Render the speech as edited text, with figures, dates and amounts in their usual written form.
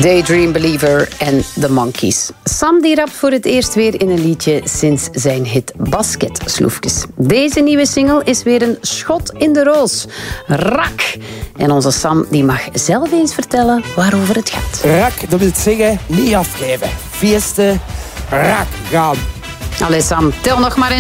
Daydream Believer en The Monkees. Sam die rapt voor het eerst weer in een liedje sinds zijn hit Basketsloefjes. Deze nieuwe single is weer een schot in de roos. Rak. En onze Sam die mag zelf eens vertellen waarover het gaat. Rak, dat wil zeggen niet afgeven. Feesten, rak gaan. Allee Sam, tel nog maar eens